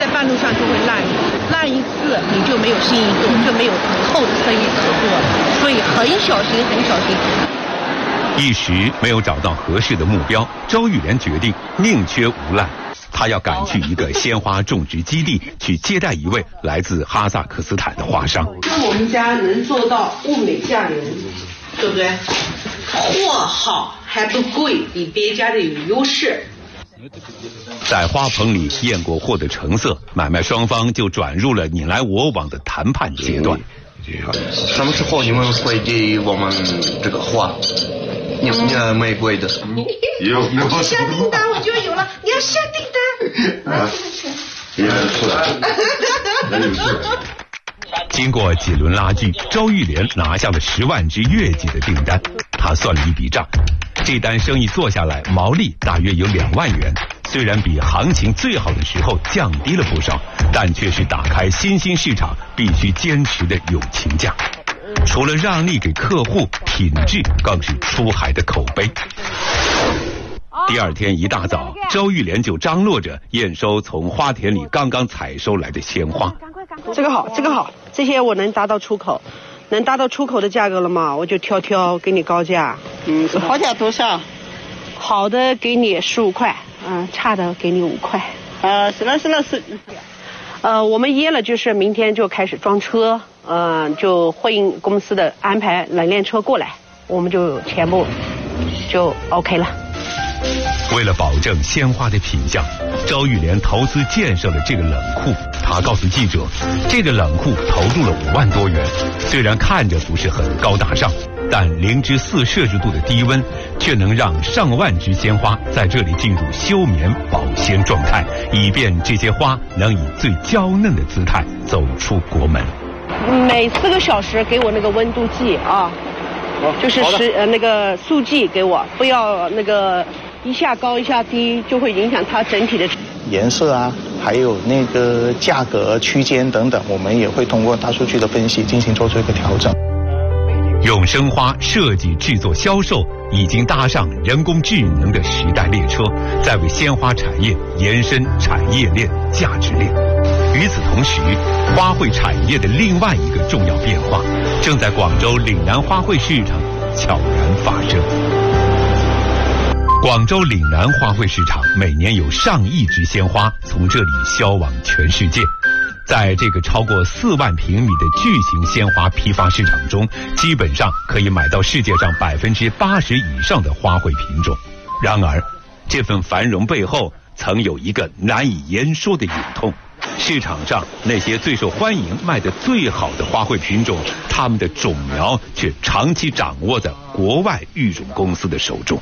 在半路上就会烂一次，你就没有新一度，就没有以后的生意可做了，所以很小心，很小心。 一时没有找到合适的目标，周玉莲决定宁缺毋滥。他要赶去一个鲜花种植基地，去接待一位来自哈萨克斯坦的花商。 我们家能做到物美价廉，对不对？货好还不贵，比别家的有优势。 在花棚里验过货的成色，买卖双方就转入了你来我往的谈判阶段。 什么时候你们会给我们这个花？你玫瑰的。 有下订单我就有了，你要下订单。 经过几轮拉锯，周玉莲拿下了10万只月季的订单。他算了一笔账，这单生意做下来，毛利大约有2万元。虽然比行情最好的时候降低了不少，但却是打开新兴市场必须坚持的友情价。除了让利给客户，品质更是出海的口碑。第二天一大早，周玉莲就张罗着验收从花田里刚刚采收来的鲜花。 这个好，这个好，这些我能达到出口，能达到出口的价格了嘛，我就挑给你高价。 好价多少？ 好的给你15块，差的给你5块。 是了。 我们约了，就是明天就开始装车，就会应公司的安排冷链车过来，我们就全部就 OK 了。 为了保证鲜花的品相，周玉莲投资建设了这个冷库。他告诉记者，这个冷库投入了5万多元，虽然看着不是很高大上，但0至4摄氏度的低温却能让上万只鲜花在这里进入休眠保鲜状态，以便这些花能以最娇嫩的姿态走出国门。 每4个小时给我那个温度计啊，就是那个速计给我，不要那个一下高一下低，就会影响它整体的颜色啊，还有那个价格区间等等，我们也会通过大数据的分析进行做出一个调整。 永生花设计、制作、销售已经搭上人工智能的时代列车，在为鲜花产业延伸产业链、价值链。与此同时，花卉产业的另外一个重要变化，正在广州岭南花卉市场悄然发生。广州岭南花卉市场每年有上亿只鲜花从这里销往全世界。在这个超过4万平米的巨型鲜花批发市场中，基本上可以买到世界上80%以上的花卉品种。然而，这份繁荣背后曾有一个难以言说的隐痛。市场上那些最受欢迎、卖得最好的花卉品种，它们的种苗却长期掌握在国外育种公司的手中。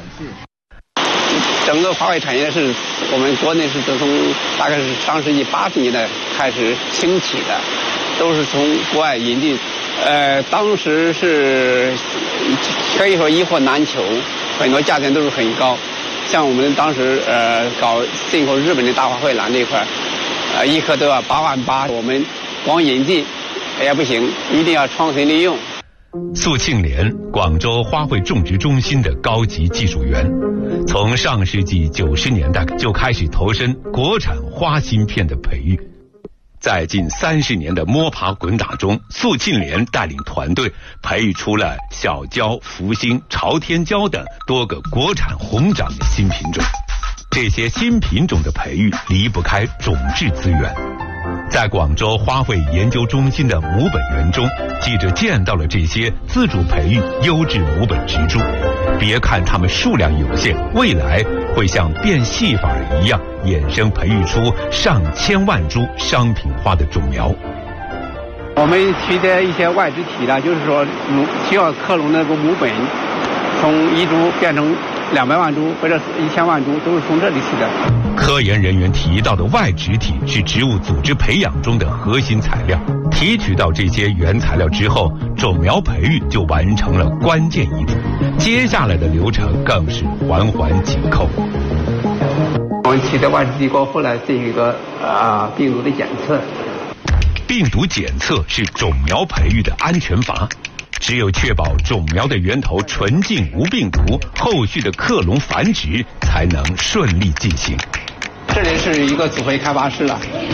整个花卉产业是我们国内是从大概是上世纪80年代开始兴起的，都是从国外引进。当时是可以说一货难求，很多价钱都是很高。像我们当时搞进口日本的大花卉兰这一块，一颗都要8万8，我们光引进也不行，一定要创新利用。 苏庆莲，广州花卉种植中心的高级技术员，从上世纪90年代就开始投身国产花芯片的培育。在近30年的摸爬滚打中，苏庆莲带领团队培育出了小蕉、福星、朝天椒等多个国产红掌的新品种。这些新品种的培育离不开种质资源。在广州花卉研究中心的母本园中，记者见到了这些自主培育优质母本植株。别看它们数量有限，未来会像变戏法一样衍生培育出上千万株商品花的种苗。 我们取得一些外植体呢，就是说需要克隆的那个母本，从1株变成200万株或者1000万株，都是从这里取的。 科研人员提到的外植体是植物组织培养中的核心材料，提取到这些原材料之后，种苗培育就完成了关键一步，接下来的流程更是环环紧扣。 我们取得外植体过后来进行一个病毒的检测。 病毒检测是种苗培育的安全阀，只有确保种苗的源头纯净无病毒，后续的克隆繁殖才能顺利进行。 这里是一个组会开发室了，